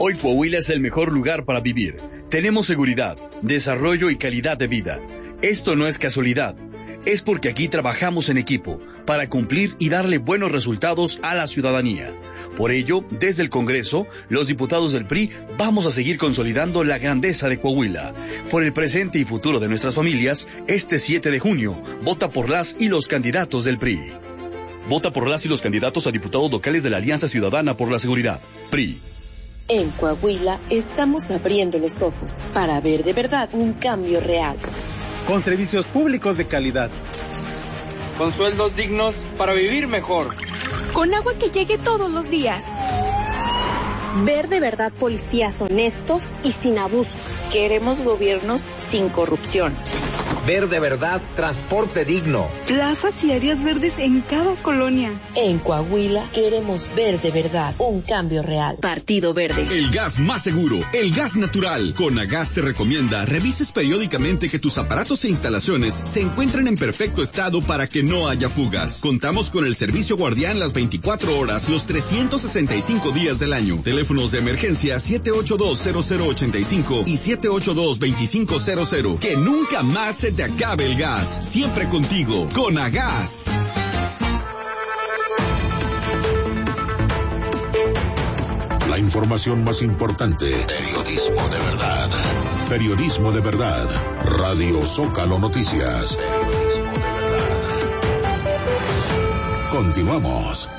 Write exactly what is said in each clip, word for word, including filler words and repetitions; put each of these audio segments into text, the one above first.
Hoy Coahuila es el mejor lugar para vivir. Tenemos seguridad, desarrollo y calidad de vida. Esto no es casualidad. Es porque aquí trabajamos en equipo para cumplir y darle buenos resultados a la ciudadanía. Por ello, desde el Congreso, los diputados del P R I vamos a seguir consolidando la grandeza de Coahuila. Por el presente y futuro de nuestras familias, este siete de junio, vota por las y los candidatos del P R I. Vota por las y los candidatos a diputados locales de la Alianza Ciudadana por la Seguridad, P R I. En Coahuila estamos abriendo los ojos para ver de verdad un cambio real. Con servicios públicos de calidad. Con sueldos dignos para vivir mejor. Con agua que llegue todos los días. Ver de verdad policías honestos y sin abusos. Queremos gobiernos sin corrupción. Ver de verdad transporte digno. Plazas y áreas verdes en cada colonia. En Coahuila queremos ver de verdad un cambio real. Partido Verde. El gas más seguro, el gas natural. Conagas te recomienda revises periódicamente que tus aparatos e instalaciones se encuentren en perfecto estado para que no haya fugas. Contamos con el servicio guardián las veinticuatro horas, los trescientos sesenta y cinco días del año. Teléfonos de emergencia siete ocho dos cero cero ocho cinco y siete ocho dos dos cinco cero cero. Que nunca más se te acabe el gas. Siempre contigo, Conagas. La información más importante. Periodismo de verdad. Periodismo de verdad. Radio Zócalo Noticias. Periodismo de verdad. Continuamos.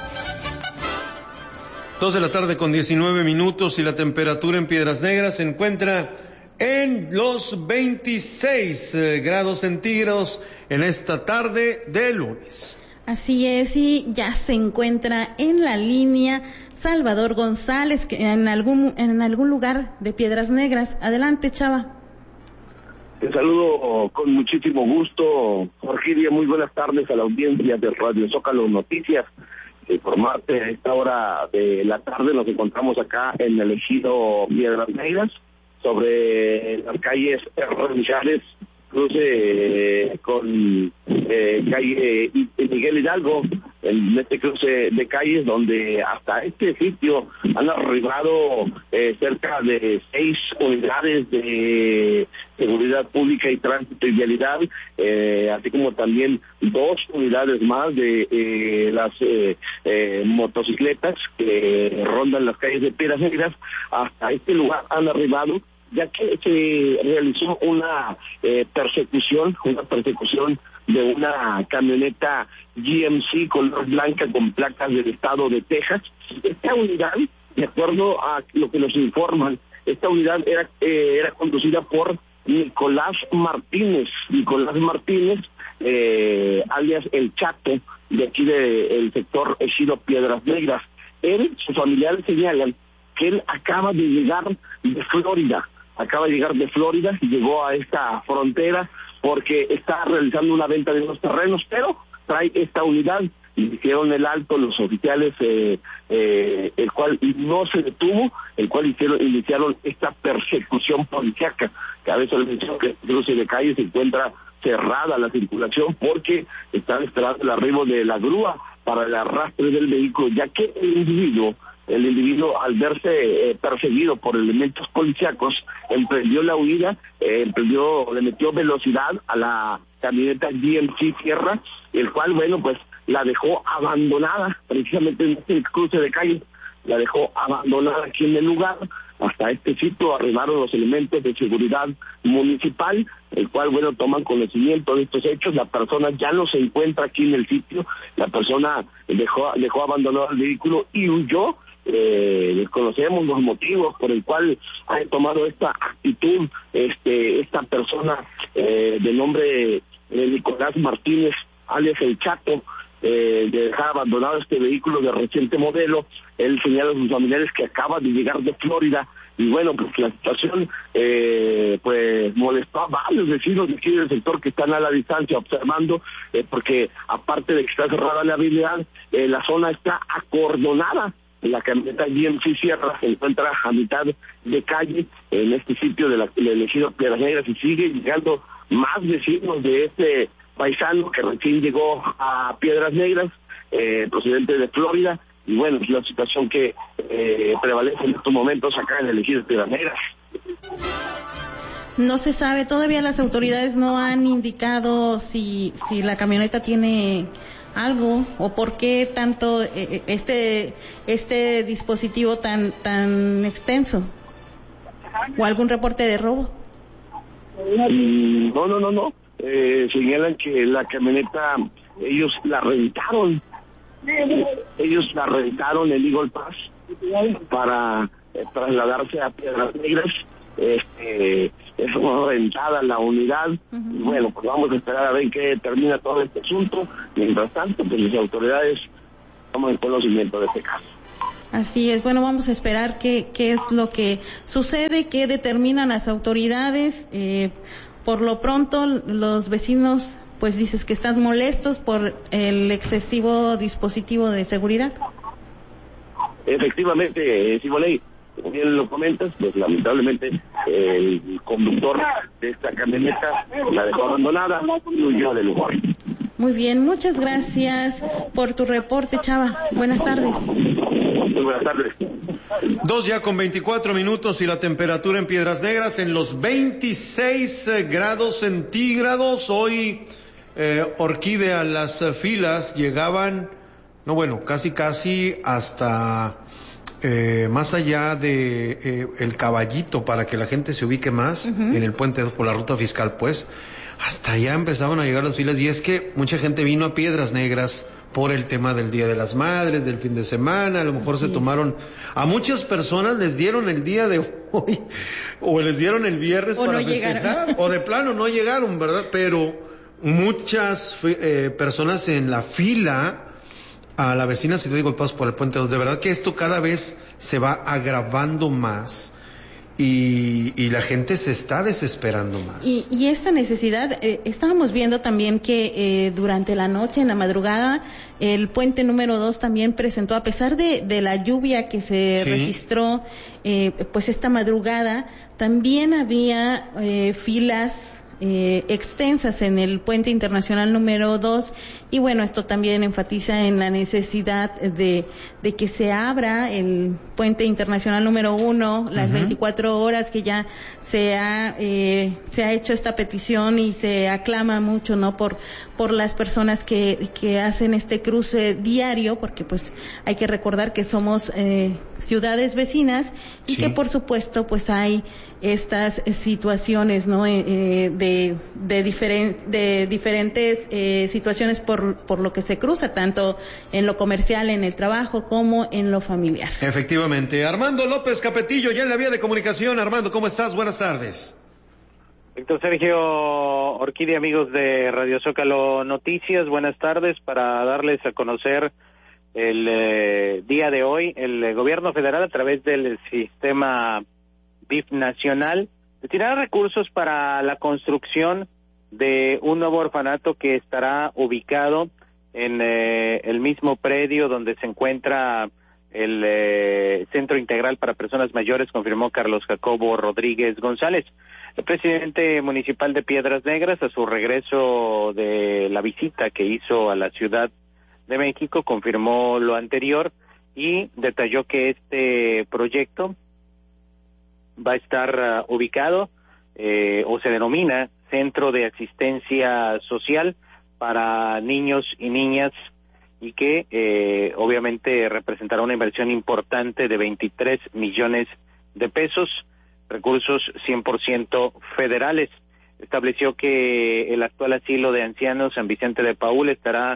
Dos de la tarde con diecinueve minutos y la temperatura en Piedras Negras se encuentra en los veintiséis grados centígrados en esta tarde de lunes. Así es, y ya se encuentra en la línea Salvador González, que en algún en algún lugar de Piedras Negras. Adelante, Chava. Te saludo con muchísimo gusto, Jorge. Muy buenas tardes a la audiencia de Radio Zócalo Noticias. Informarte a esta hora de la tarde nos encontramos acá en el ejido Piedras Negras, sobre las calles Hernández, cruce eh, con eh, calle Miguel Hidalgo, en este cruce de calles donde hasta este sitio han arribado eh, cerca de seis unidades de seguridad pública y tránsito y vialidad, eh, así como también dos unidades más de eh, las eh, eh, motocicletas que rondan las calles de Piedras Negras. Hasta este lugar han arribado, ya que se realizó una eh, persecución, una persecución de una camioneta G M C color blanca con placas del estado de Texas. Esta unidad, de acuerdo a lo que nos informan, esta unidad era eh, era conducida por Nicolás Martínez, Nicolás Martínez, eh, alias El Chato, de aquí del sector ejido Piedras Negras. Él, sus familiares señalan que él acaba de llegar de Florida, acaba de llegar de Florida y llegó a esta frontera porque está realizando una venta de unos terrenos, pero trae esta unidad. Hicieron el alto los oficiales, eh, eh, el cual no se detuvo, el cual hicieron, iniciaron esta persecución policíaca. Cabe solo mencionar que el cruce de calle se encuentra cerrada la circulación porque están esperando el arribo de la grúa para el arrastre del vehículo, ya que el individuo El individuo, al verse eh, perseguido por elementos policíacos, emprendió la huida, eh, emprendió, le metió velocidad a la camioneta G M C Sierra, el cual, bueno, pues la dejó abandonada, precisamente en este cruce de calle, la dejó abandonada aquí en el lugar. Hasta este sitio arribaron los elementos de seguridad municipal, el cual, bueno, toman conocimiento de estos hechos. La persona ya no se encuentra aquí en el sitio, la persona dejó, dejó abandonado el vehículo y huyó. Eh, desconocemos los motivos por el cual ha tomado esta actitud este esta persona eh, de nombre eh, Nicolás Martínez, alias El Chato, eh, de dejar abandonado este vehículo de reciente modelo. Él señala a sus familiares que acaba de llegar de Florida y bueno, pues la situación eh, pues molestó a varios vecinos de aquí del sector que están a la distancia observando, eh, porque aparte de que está cerrada la vialidad, eh, la zona está acordonada. La camioneta G M C Sierra se encuentra a mitad de calle en este sitio de la, del ejido Piedras Negras y sigue llegando más vecinos de este paisano que recién llegó a Piedras Negras, eh, procedente de Florida, y bueno, es la situación que eh, prevalece en estos momentos acá en el ejido de Piedras Negras. No se sabe, todavía las autoridades no han indicado si, si la camioneta tiene algo o por qué tanto eh, este este dispositivo tan tan extenso o algún reporte de robo. No, no, no, no. Eh, señalan que la camioneta ellos la rentaron, ellos la rentaron el Eagle Pass para eh, trasladarse a Piedras Negras. Este, es rentada la unidad. Uh-huh. Y bueno, pues vamos a esperar a ver qué termina todo este asunto. Mientras tanto, pues las autoridades toman conocimiento de este caso. Así es, bueno, vamos a esperar qué, qué es lo que sucede, qué determinan las autoridades. Eh, por lo pronto, los vecinos, pues dices que están molestos por el excesivo dispositivo de seguridad. Efectivamente, eh, Siboley, como bien lo comentas, pues lamentablemente el conductor de esta camioneta la dejó abandonada y huyó del lugar. Muy bien, muchas gracias por tu reporte, Chava. Buenas tardes. Muy buenas tardes. Dos ya con veinticuatro minutos y la temperatura en Piedras Negras en los veintiséis grados centígrados. Hoy, eh, Orquídea, las filas llegaban, no bueno, casi casi hasta eh, más allá de eh, el Caballito, para que la gente se ubique más, uh-huh, en el puente por la ruta fiscal, pues. Hasta allá empezaban a llegar las filas y es que mucha gente vino a Piedras Negras por el tema del Día de las Madres, del fin de semana, a lo mejor Así se tomaron, es. a muchas personas les dieron el día de hoy o les dieron el viernes o para no festejar, llegaron. o de plano no llegaron, ¿verdad? Pero muchas eh, personas en la fila a la vecina Ciudad de Golpaz por el Puente dos, de verdad que esto cada vez se va agravando más. Y, y la gente se está desesperando más. Y, y esta necesidad, eh, estábamos viendo también que eh, durante la noche, en la madrugada, el puente número dos también presentó, a pesar de, de la lluvia que se sí. registró, eh, pues esta madrugada, también había eh, filas Eh, extensas en el puente internacional número dos, y bueno, esto también enfatiza en la necesidad de, de que se abra el puente internacional número uno las uh-huh. veinticuatro horas, que ya se ha eh, se ha hecho esta petición y se aclama mucho, ¿no? por por las personas que que hacen este cruce diario, porque pues hay que recordar que somos eh, ciudades vecinas y sí. que por supuesto pues hay estas situaciones, ¿no? Eh, de de, diferen, de diferentes eh, situaciones por por lo que se cruza, tanto en lo comercial, en el trabajo, como en lo familiar. Efectivamente. Armando López Capetillo, ya en la vía de comunicación. Armando, ¿cómo estás? Buenas tardes. Héctor Sergio, Orquídea, amigos de Radio Zócalo Noticias, buenas tardes. Para darles a conocer el eh, día de hoy, el eh, gobierno federal, a través del sistema B I F nacional, destinará recursos para la construcción de un nuevo orfanato que estará ubicado en eh, el mismo predio donde se encuentra el eh, Centro Integral para Personas Mayores, confirmó Carlos Jacobo Rodríguez González, el presidente municipal de Piedras Negras. A su regreso de la visita que hizo a la Ciudad de México, confirmó lo anterior y detalló que este proyecto va a estar uh, ubicado eh, o se denomina Centro de Asistencia Social para Niños y Niñas, y que eh, obviamente representará una inversión importante de veintitrés millones de pesos, recursos cien por ciento federales. Estableció que el actual asilo de ancianos San Vicente de Paúl estará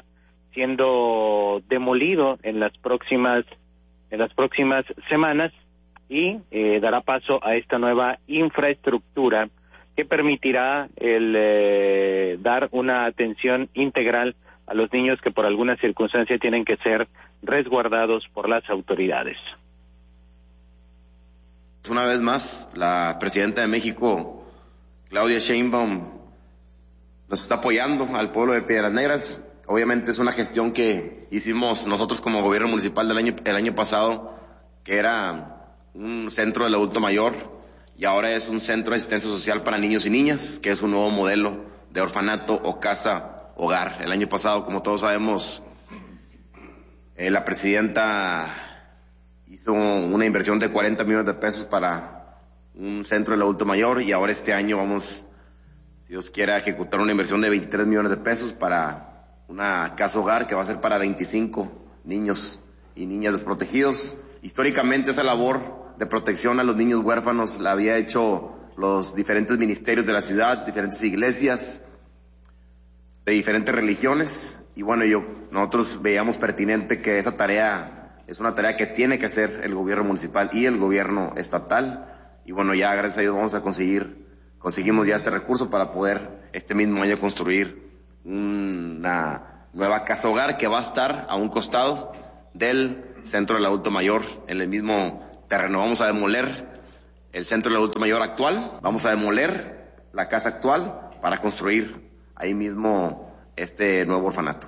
siendo demolido en las próximas en las próximas semanas y eh, dará paso a esta nueva infraestructura que permitirá el eh, dar una atención integral a los niños que por alguna circunstancia tienen que ser resguardados por las autoridades. Una vez más, la presidenta de México, Claudia Sheinbaum, nos está apoyando al pueblo de Piedras Negras. Obviamente es una gestión que hicimos nosotros como gobierno municipal del año, el año pasado, que era un centro del adulto mayor, y ahora es un centro de asistencia social para niños y niñas, que es un nuevo modelo de orfanato o casa hogar. El año pasado, como todos sabemos, Eh, la presidenta hizo una inversión de cuarenta millones de pesos para un centro del adulto mayor y ahora este año vamos, si Dios quiere, a ejecutar una inversión de veintitrés millones de pesos para una casa hogar que va a ser para veinticinco niños y niñas desprotegidos. Históricamente esa labor de protección a los niños huérfanos la había hecho los diferentes ministerios de la ciudad, diferentes iglesias de diferentes religiones, y bueno, yo nosotros veíamos pertinente que esa tarea es una tarea que tiene que hacer el gobierno municipal y el gobierno estatal, y bueno, ya gracias a Dios vamos a conseguir, conseguimos ya este recurso para poder este mismo año construir una nueva casa hogar que va a estar a un costado del centro del adulto mayor, en el mismo terreno. Vamos a demoler el centro del adulto mayor actual, vamos a demoler la casa actual para construir ahí mismo este nuevo orfanato.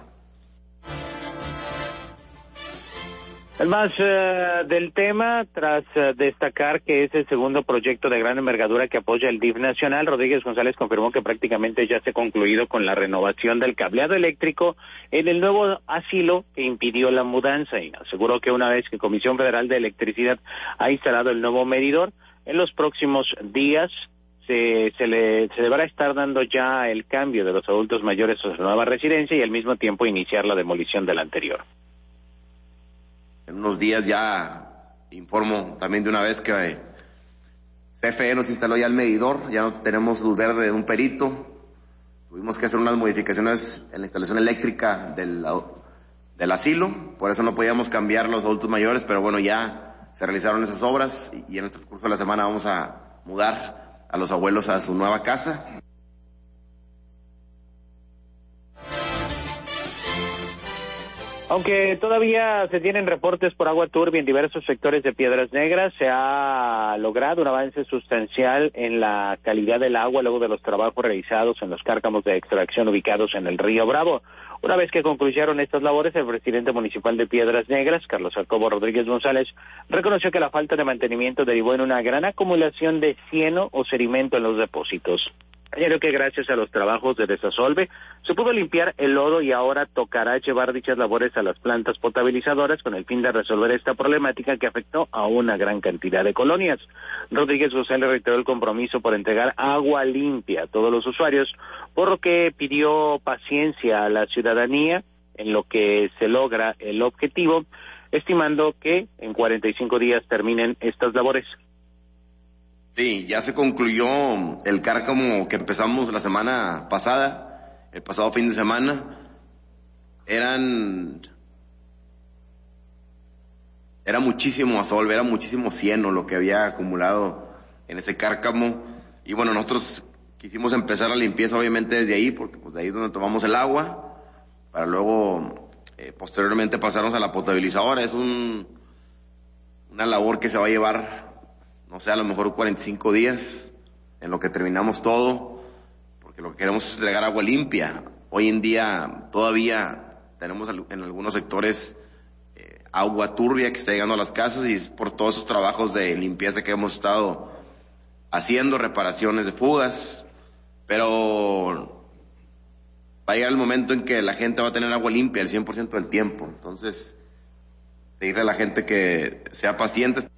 Además eh, del tema, tras eh, destacar que es el segundo proyecto de gran envergadura que apoya el D I F nacional, Rodríguez González confirmó que prácticamente ya se ha concluido con la renovación del cableado eléctrico en el nuevo asilo que impidió la mudanza, y aseguró que una vez que Comisión Federal de Electricidad ha instalado el nuevo medidor, en los próximos días se, se, le, se deberá estar dando ya el cambio de los adultos mayores a su nueva residencia y al mismo tiempo iniciar la demolición de la anterior. En unos días ya informo también de una vez que C F E nos instaló ya el medidor, ya no tenemos luz verde de un perito, tuvimos que hacer unas modificaciones en la instalación eléctrica del, del asilo, por eso no podíamos cambiar los adultos mayores, pero bueno, ya se realizaron esas obras y en el transcurso de la semana vamos a mudar a los abuelos a su nueva casa. Aunque todavía se tienen reportes por agua turbia en diversos sectores de Piedras Negras, se ha logrado un avance sustancial en la calidad del agua luego de los trabajos realizados en los cárcamos de extracción ubicados en el río Bravo. Una vez que concluyeron estas labores, el presidente municipal de Piedras Negras, Carlos Jacobo Rodríguez González, reconoció que la falta de mantenimiento derivó en una gran acumulación de cieno o sedimento en los depósitos. Añadió que gracias a los trabajos de desasolve se pudo limpiar el lodo y ahora tocará llevar dichas labores a las plantas potabilizadoras con el fin de resolver esta problemática que afectó a una gran cantidad de colonias. Rodríguez González reiteró el compromiso por entregar agua limpia a todos los usuarios, por lo que pidió paciencia a la ciudadanía en lo que se logra el objetivo, estimando que en cuarenta y cinco días terminen estas labores. Sí, ya se concluyó el cárcamo que empezamos la semana pasada, el pasado fin de semana. Eran, era muchísimo asolve, era muchísimo cieno lo que había acumulado en ese cárcamo. Y bueno, nosotros quisimos empezar la limpieza obviamente desde ahí, porque pues de ahí es donde tomamos el agua, para luego eh, posteriormente pasarnos a la potabilizadora. Es un, una labor que se va a llevar, no sé, a lo mejor cuarenta y cinco días en lo que terminamos todo, porque lo que queremos es entregar agua limpia. Hoy en día todavía tenemos en algunos sectores eh, agua turbia que está llegando a las casas, y es por todos esos trabajos de limpieza que hemos estado haciendo, reparaciones de fugas, pero va a llegar el momento en que la gente va a tener agua limpia el cien por ciento del tiempo. Entonces, pedirle a la gente que sea paciente.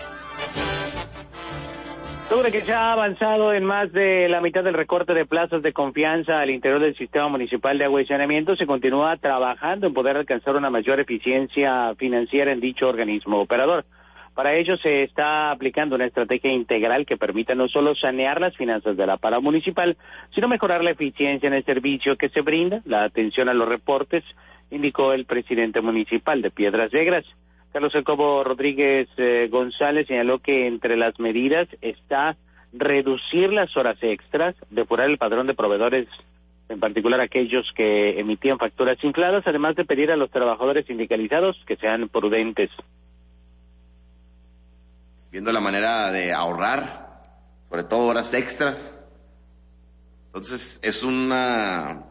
Sobre que se ha avanzado en más de la mitad del recorte de plazas de confianza al interior del sistema municipal de agua y saneamiento, se continúa trabajando en poder alcanzar una mayor eficiencia financiera en dicho organismo operador. Para ello se está aplicando una estrategia integral que permita no solo sanear las finanzas de la para municipal, sino mejorar la eficiencia en el servicio que se brinda, la atención a los reportes, indicó el presidente municipal de Piedras Negras. Carlos Jacobo Rodríguez eh, González señaló que entre las medidas está reducir las horas extras, depurar el padrón de proveedores, en particular aquellos que emitían facturas infladas, además de pedir a los trabajadores sindicalizados que sean prudentes. Viendo la manera de ahorrar, sobre todo horas extras. Entonces es una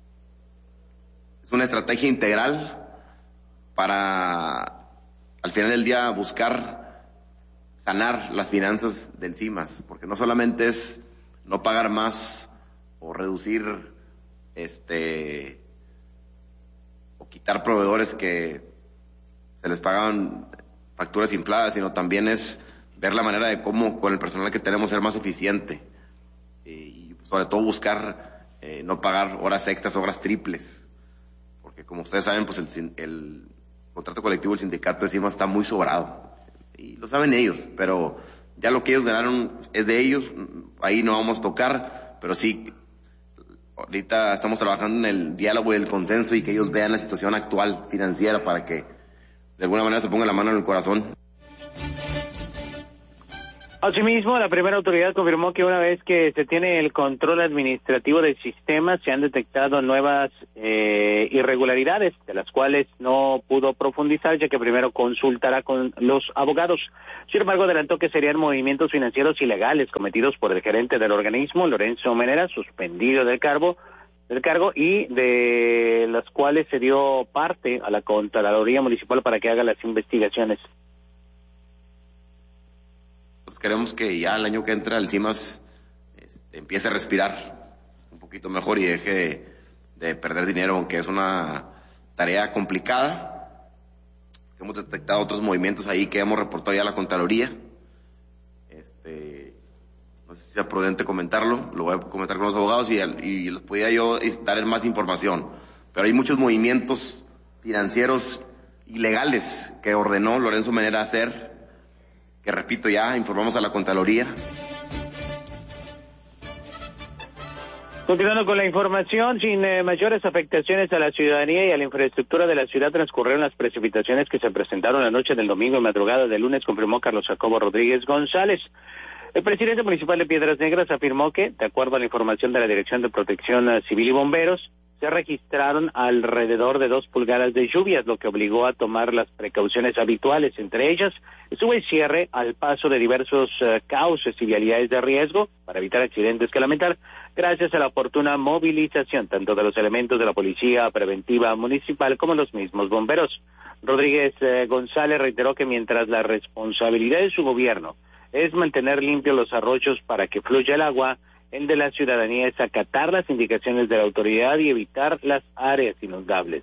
es una estrategia integral para al final del día buscar sanar las finanzas del CIMAS, porque no solamente es no pagar más o reducir este o quitar proveedores que se les pagan facturas infladas, sino también es ver la manera de cómo con el personal que tenemos ser más eficiente y sobre todo buscar eh, no pagar horas extras, horas triples, porque como ustedes saben, pues el, el contrato colectivo del sindicato encima está muy sobrado y lo saben ellos, pero ya lo que ellos ganaron es de ellos, ahí no vamos a tocar, pero sí, ahorita estamos trabajando en el diálogo y el consenso y que ellos vean la situación actual financiera para que de alguna manera se pongan la mano en el corazón. Asimismo, la primera autoridad confirmó que una vez que se tiene el control administrativo del sistema, se han detectado nuevas eh, irregularidades, de las cuales no pudo profundizar, ya que primero consultará con los abogados. Sin embargo, adelantó que serían movimientos financieros ilegales cometidos por el gerente del organismo, Lorenzo Menera, suspendido del cargo, del cargo y de las cuales se dio parte a la Contraloría Municipal para que haga las investigaciones. Queremos que ya el año que entra el CIMAS este, empiece a respirar un poquito mejor y deje de, de perder dinero, aunque es una tarea complicada. Hemos detectado otros movimientos ahí que hemos reportado ya a la Contraloría. Este, no sé si sea prudente comentarlo, lo voy a comentar con los abogados y, y les podía yo dar más información. Pero hay muchos movimientos financieros ilegales que ordenó Lorenzo Menera hacer, que repito, ya informamos a la Contraloría. Continuando con la información, sin eh, mayores afectaciones a la ciudadanía y a la infraestructura de la ciudad, transcurrieron las precipitaciones que se presentaron la noche del domingo y madrugada del lunes, confirmó Carlos Jacobo Rodríguez González. El presidente municipal de Piedras Negras afirmó que, de acuerdo a la información de la Dirección de Protección Civil y Bomberos, se registraron alrededor de dos pulgadas de lluvias, lo que obligó a tomar las precauciones habituales. Entre ellas, estuvo el cierre al paso de diversos uh, cauces y vialidades de riesgo para evitar accidentes que lamentar, gracias a la oportuna movilización tanto de los elementos de la Policía Preventiva Municipal como los mismos bomberos. Rodríguez eh, González reiteró que mientras la responsabilidad de su gobierno es mantener limpios los arroyos para que fluya el agua, el de la ciudadanía es acatar las indicaciones de la autoridad y evitar las áreas inundables.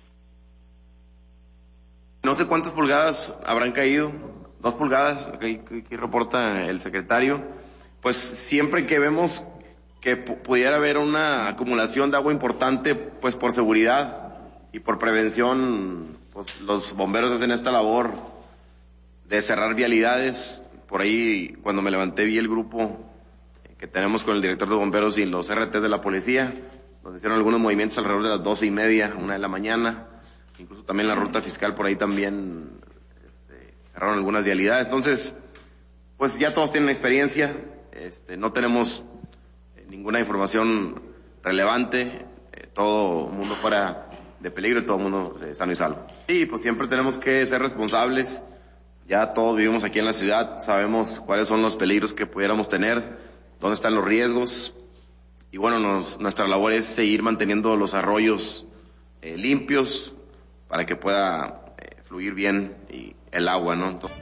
No sé cuántas pulgadas habrán caído, dos pulgadas, que, que, que reporta el secretario. Pues siempre que vemos que p- pudiera haber una acumulación de agua importante, pues por seguridad y por prevención, pues los bomberos hacen esta labor de cerrar vialidades. Por ahí, cuando me levanté, vi el grupo que tenemos con el director de bomberos y los R T de la policía, donde hicieron algunos movimientos alrededor de las doce y media, una de la mañana, incluso también la ruta fiscal por ahí también este, cerraron algunas vialidades. Entonces, pues ya todos tienen experiencia, este, no tenemos eh, ninguna información relevante, eh, todo el mundo fuera de peligro y todo el mundo eh, sano y salvo. Sí, pues siempre tenemos que ser responsables, ya todos vivimos aquí en la ciudad, sabemos cuáles son los peligros que pudiéramos tener, dónde están los riesgos, y bueno, nos, nuestra labor es seguir manteniendo los arroyos eh, limpios para que pueda eh, fluir bien y el agua, ¿no? Entonces...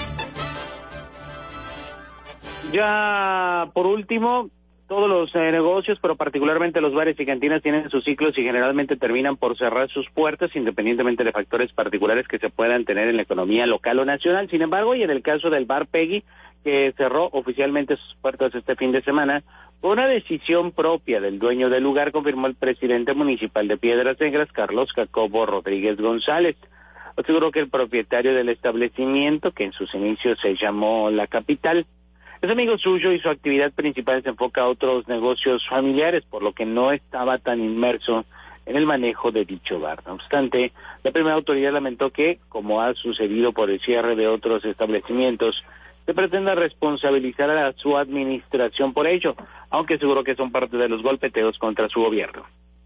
Ya por último, todos los eh, negocios, pero particularmente los bares y cantinas, tienen sus ciclos y generalmente terminan por cerrar sus puertas, independientemente de factores particulares que se puedan tener en la economía local o nacional. Sin embargo, y en el caso del bar Peggy, que cerró oficialmente sus puertas este fin de semana, por una decisión propia del dueño del lugar, confirmó el presidente municipal de Piedras Negras, Carlos Jacobo Rodríguez González. Aseguró que el propietario del establecimiento, que en sus inicios se llamó La Capital, es amigo suyo y su actividad principal se enfoca a otros negocios familiares, por lo que no estaba tan inmerso en el manejo de dicho bar. No obstante, la primera autoridad lamentó que, como ha sucedido por el cierre de otros establecimientos, se pretenda responsabilizar a su administración por ello, aunque aseguró que son parte de los golpeteos contra su gobierno.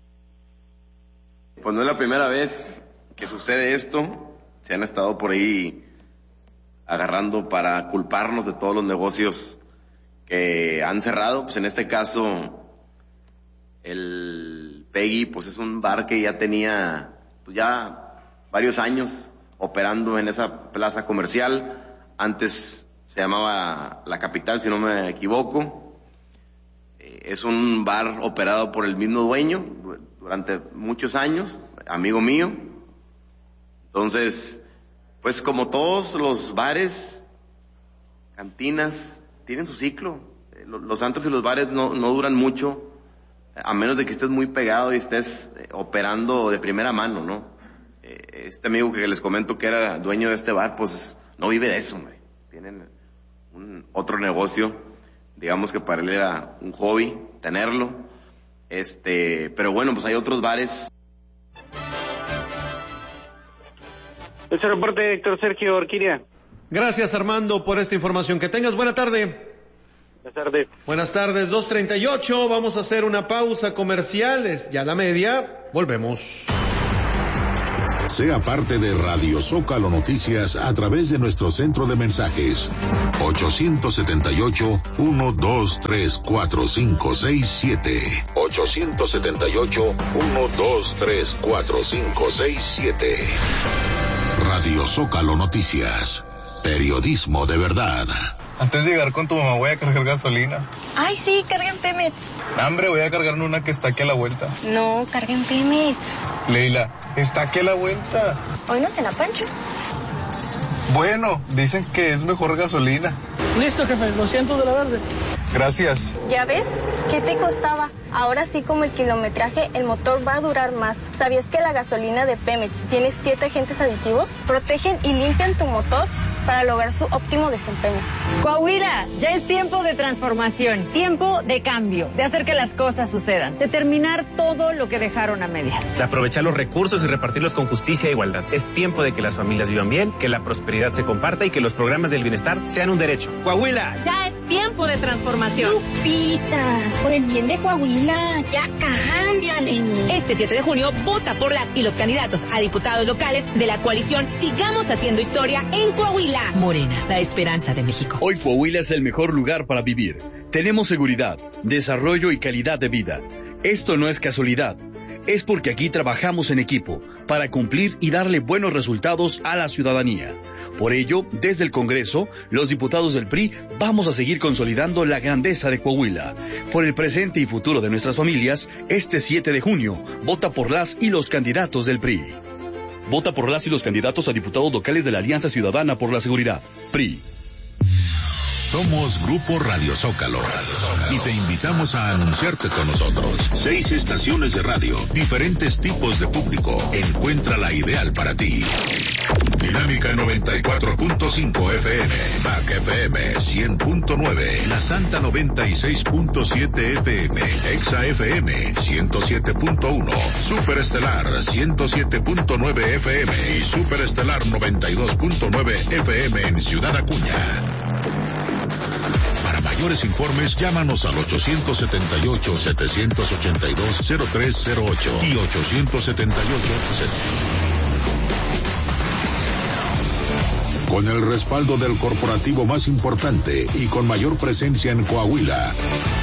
Pues no es la primera vez que sucede esto, se han estado por ahí agarrando para culparnos de todos los negocios que han cerrado. Pues en este caso, el Peggy, pues es un bar que ya tenía pues ya varios años operando en esa plaza comercial. Antes se llamaba La Capital, si no me equivoco. Eh, es un bar operado por el mismo dueño durante muchos años, amigo mío. Entonces, pues como todos los bares, cantinas, tienen su ciclo. Los antros y los bares no, no duran mucho, a menos de que estés muy pegado y estés eh, operando de primera mano, ¿no? Eh, este amigo que les comento que era dueño de este bar, pues no vive de eso, hombre. Tienen un otro negocio, digamos que para él era un hobby tenerlo, este, pero bueno, pues hay otros bares. Ese reporte de Héctor Sergio Orquídea. Gracias, Armando, por esta información. Que tengas buena tarde. Buenas tardes. Buenas tardes, dos treinta y ocho. Vamos a hacer una pausa comerciales. Ya la media, volvemos. Sea parte de Radio Zócalo Noticias a través de nuestro centro de mensajes ochocientos setenta y ocho, uno dos tres cuatro cinco seis siete ochocientos setenta y ocho, uno dos tres cuatro cinco seis siete. Radio Zócalo Noticias, periodismo de verdad. Antes de llegar con tu mamá voy a cargar gasolina. Ay, sí, carga en Pemex. Hambre, voy a cargar en una que está aquí a la vuelta. No, carga en Pemex. Leila, está aquí a la vuelta. Hoy no cena Pancho. Bueno, dicen que es mejor gasolina. Listo, jefe, lo siento de la verde. Gracias. ¿Ya ves? ¿Qué te costaba? Ahora sí, como el kilometraje, el motor va a durar más. ¿Sabías que la gasolina de Pemex tiene siete agentes aditivos? Protegen y limpian tu motor para lograr su óptimo desempeño. Coahuila, ya es tiempo de transformación, tiempo de cambio, de hacer que las cosas sucedan, de terminar todo lo que dejaron a medias. De aprovechar los recursos y repartirlos con justicia e igualdad. Es tiempo de que las familias vivan bien, que la prosperidad se comparta y que los programas del bienestar sean un derecho. Coahuila. Ya es tiempo de transformación. Lupita, por el bien de Coahuila, ya cámbiale. Este siete de junio, vota por las y los candidatos a diputados locales de la coalición Sigamos Haciendo Historia en Coahuila. Morena, la esperanza de México. Hoy Coahuila es el mejor lugar para vivir. Tenemos seguridad, desarrollo y calidad de vida. Esto no es casualidad. Es porque aquí trabajamos en equipo para cumplir y darle buenos resultados a la ciudadanía. Por ello, desde el Congreso, los diputados del P R I vamos a seguir consolidando la grandeza de Coahuila. Por el presente y futuro de nuestras familias, este siete de junio, vota por las y los candidatos del P R I. Vota por las y los candidatos a diputados locales de la Alianza Ciudadana por la Seguridad, P R I. Somos Grupo Radio Zócalo y te invitamos a anunciarte con nosotros. Seis estaciones de radio, diferentes tipos de público. Encuentra la ideal para ti. Dinámica noventa y cuatro punto cinco F M, M A C F M cien punto nueve, La Santa noventa y seis punto siete F M, Exa F M ciento siete punto uno, Superestelar ciento siete punto nueve F M y Superestelar noventa y dos punto nueve F M en Ciudad Acuña. Para mayores informes, llámanos al ochocientos setenta y ocho, setecientos ochenta y dos, cero tres cero ocho y ochocientos setenta y ocho. Con el respaldo del corporativo más importante y con mayor presencia en Coahuila.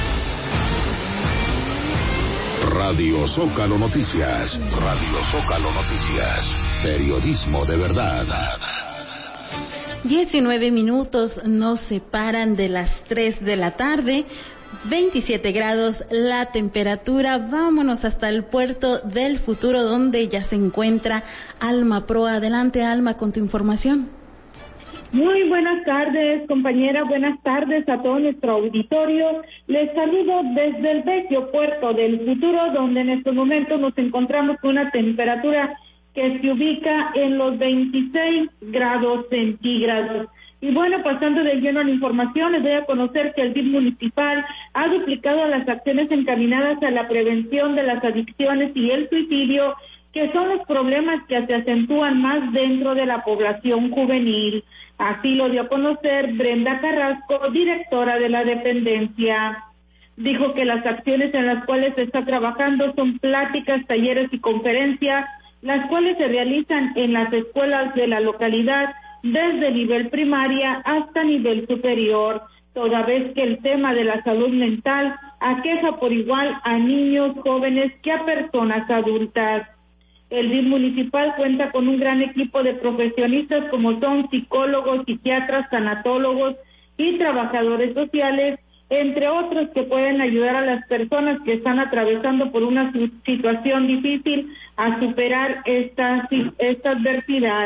Radio Zócalo Noticias. Radio Zócalo Noticias. Periodismo de verdad. diecinueve minutos nos separan de las tres de la tarde, veintisiete grados la temperatura. Vámonos hasta el puerto del futuro donde ya se encuentra Alma Pro. Adelante, Alma, con tu información. Muy buenas tardes, compañera, buenas tardes a todo nuestro auditorio. Les saludo desde el bello puerto del futuro, donde en estos momentos nos encontramos con una temperatura que se ubica en los veintiséis grados centígrados. Y bueno, pasando de lleno a la información, les doy a conocer que el D I F municipal ha duplicado las acciones encaminadas a la prevención de las adicciones y el suicidio, que son los problemas que se acentúan más dentro de la población juvenil. Así lo dio a conocer Brenda Carrasco, directora de la dependencia. Dijo que las acciones en las cuales se está trabajando son pláticas, talleres y conferencias, las cuales se realizan en las escuelas de la localidad desde nivel primaria hasta nivel superior, toda vez que el tema de la salud mental aqueja por igual a niños, jóvenes que a personas adultas. El D I F municipal cuenta con un gran equipo de profesionistas como son psicólogos, psiquiatras, tanatólogos y trabajadores sociales, entre otros, que pueden ayudar a las personas que están atravesando por una situación difícil a superar esta, esta adversidad.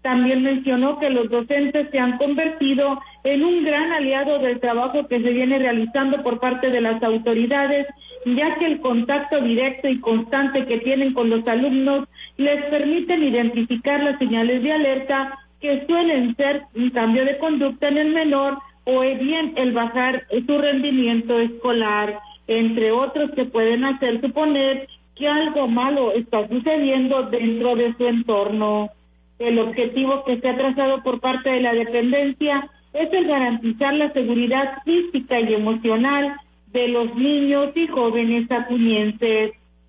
También mencionó que los docentes se han convertido en un gran aliado del trabajo que se viene realizando por parte de las autoridades, ya que el contacto directo y constante que tienen con los alumnos les permiten identificar las señales de alerta que suelen ser un cambio de conducta en el menor o bien el bajar su rendimiento escolar, entre otros que pueden hacer suponer que algo malo está sucediendo dentro de su entorno. El objetivo que se ha trazado por parte de la dependencia es el garantizar la seguridad física y emocional de los niños y jóvenes acuñenses.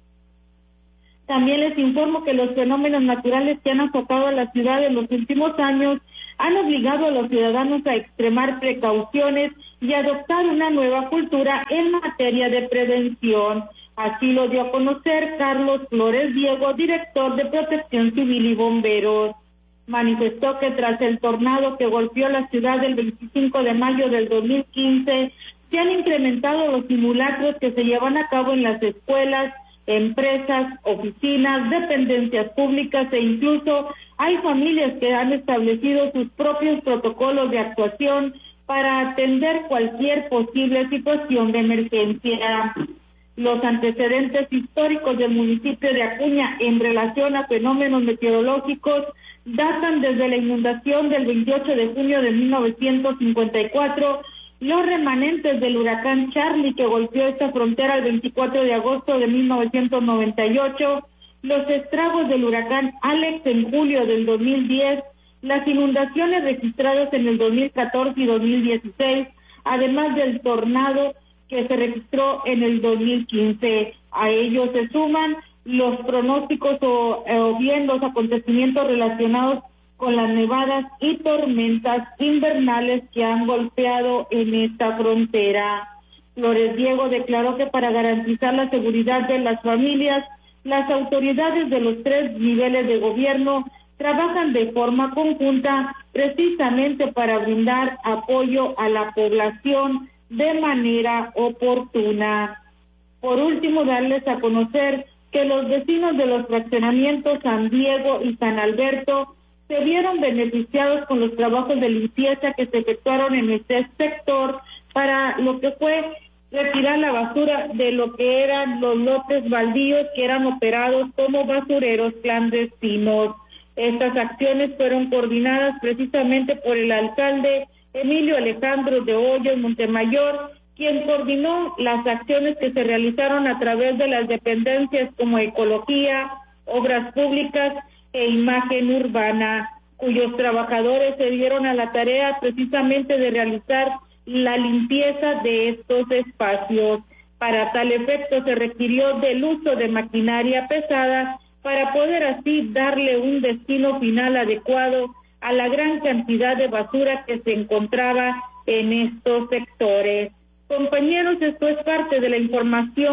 También les informo que los fenómenos naturales que han azotado a la ciudad en los últimos años han obligado a los ciudadanos a extremar precauciones y adoptar una nueva cultura en materia de prevención. Así lo dio a conocer Carlos Flores Diego, director de Protección Civil y Bomberos. Manifestó que tras el tornado que golpeó la ciudad el veinticinco de mayo del dos mil quince, se han incrementado los simulacros que se llevan a cabo en las escuelas, empresas, oficinas, dependencias públicas e incluso hay familias que han establecido sus propios protocolos de actuación para atender cualquier posible situación de emergencia. Los antecedentes históricos del municipio de Acuña en relación a fenómenos meteorológicos datan desde la inundación del veintiocho de junio de mil novecientos cincuenta y cuatro, los remanentes del huracán Charlie que golpeó esta frontera el veinticuatro de agosto de mil novecientos noventa y ocho, los estragos del huracán Alex en julio del dos mil diez, las inundaciones registradas en el dos mil catorce y dos mil dieciséis, además del tornado que se registró en el dos mil quince. A ellos se suman los pronósticos o, o bien los acontecimientos relacionados con las nevadas y tormentas invernales que han golpeado en esta frontera. Flores Diego declaró que para garantizar la seguridad de las familias, las autoridades de los tres niveles de gobierno trabajan de forma conjunta precisamente para brindar apoyo a la población de manera oportuna. Por último, darles a conocer que los vecinos de los fraccionamientos San Diego y San Alberto se vieron beneficiados con los trabajos de limpieza que se efectuaron en este sector para lo que fue retirar la basura de lo que eran los lotes baldíos que eran operados como basureros clandestinos. Estas acciones fueron coordinadas precisamente por el alcalde Emilio Alejandro de Hoyos Montemayor, quien coordinó las acciones que se realizaron a través de las dependencias como Ecología, Obras Públicas e Imagen Urbana, cuyos trabajadores se dieron a la tarea precisamente de realizar la limpieza de estos espacios. Para tal efecto se requirió del uso de maquinaria pesada para poder así darle un destino final adecuado a la gran cantidad de basura que se encontraba en estos sectores. Compañeros, esto es parte de la información